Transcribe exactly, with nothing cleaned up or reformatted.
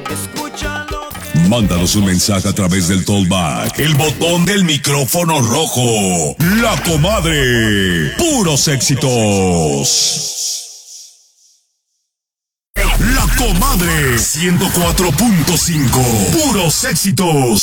Mándanos un mensaje a través del Tollback, el botón del micrófono rojo. La Comadre. Puros éxitos. La Comadre ciento cuatro punto cinco. Puros éxitos.